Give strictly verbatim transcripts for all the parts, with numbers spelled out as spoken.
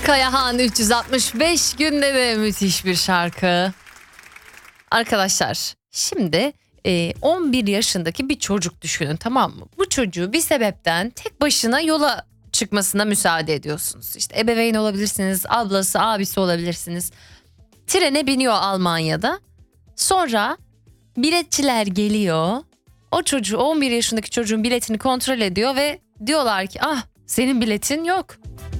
Kayahan üç yüz altmış beş günde de müthiş bir şarkı. Arkadaşlar şimdi e, on bir yaşındaki bir çocuk düşünün, tamam mı? Bu çocuğu bir sebepten tek başına yola çıkmasına müsaade ediyorsunuz. İşte ebeveyn olabilirsiniz, ablası, abisi olabilirsiniz. Trene biniyor Almanya'da. Sonra biletçiler geliyor. O çocuğu, on bir yaşındaki çocuğun biletini kontrol ediyor ve diyorlar ki ah senin biletin yok.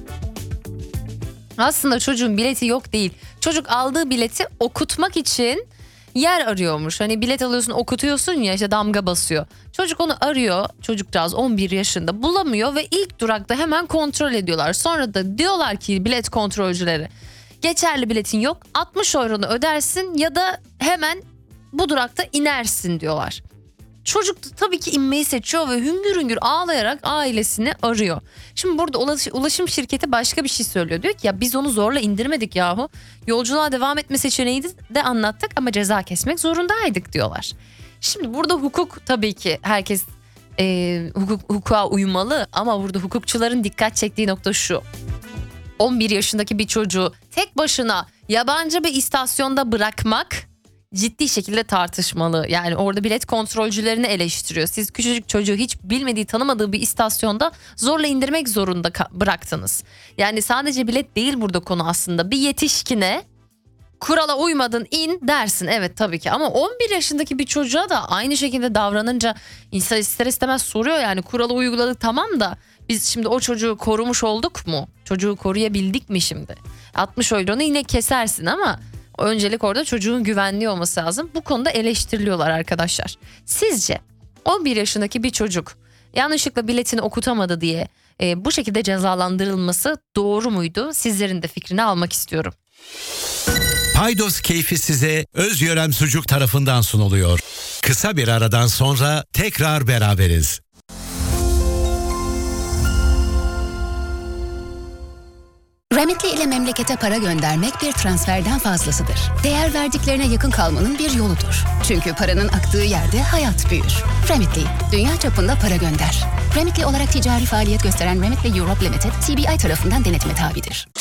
Aslında çocuğun bileti yok değil. Çocuk aldığı bileti okutmak için yer arıyormuş. Hani bilet alıyorsun, okutuyorsun ya, işte damga basıyor. Çocuk onu arıyor. Çocukcağız on bir yaşında, bulamıyor ve ilk durakta hemen kontrol ediyorlar. Sonra da diyorlar ki bilet kontrolcüleri, geçerli biletin yok, altmış euronu ödersin ya da hemen bu durakta inersin diyorlar. Çocuk da tabii ki inmeyi seçiyor ve hüngür hüngür ağlayarak ailesini arıyor. Şimdi burada ulaşım şirketi başka bir şey söylüyor. Diyor ki ya biz onu zorla indirmedik yahu. Yolculuğa devam etme seçeneği de anlattık ama ceza kesmek zorundaydık diyorlar. Şimdi burada hukuk, tabii ki herkes e, hukuk, hukuka uymalı ama burada hukukçuların dikkat çektiği nokta şu. on bir yaşındaki bir çocuğu tek başına yabancı bir istasyonda bırakmak ciddi şekilde tartışmalı. Yani orada bilet kontrolcülerini eleştiriyor. Siz küçücük çocuğu hiç bilmediği, tanımadığı bir istasyonda zorla indirmek zorunda bıraktınız. Yani sadece bilet değil burada konu aslında. Bir yetişkine kurala uymadın in dersin. Evet tabii ki, ama on bir yaşındaki bir çocuğa da aynı şekilde davranınca insan ister istemez soruyor, yani kuralı uyguladık tamam da biz şimdi o çocuğu korumuş olduk mu? Çocuğu koruyabildik mi şimdi? altmış euronu yine kesersin ama öncelik orada çocuğun güvenliği olması lazım. Bu konuda eleştiriliyorlar arkadaşlar. Sizce on bir yaşındaki bir çocuk yanlışlıkla biletini okutamadı diye e, bu şekilde cezalandırılması doğru muydu? Sizlerin de fikrini almak istiyorum. Paydos keyfi size Özgören Sucuk tarafından sunuluyor. Kısa bir aradan sonra tekrar beraberiz. Remitly ile memlekete para göndermek bir transferden fazlasıdır. Değer verdiklerine yakın kalmanın bir yoludur. Çünkü paranın aktığı yerde hayat büyür. Remitly, dünya çapında para gönder. Remitly olarak ticari faaliyet gösteren Remitly Europe Limited, C B I tarafından denetime tabidir.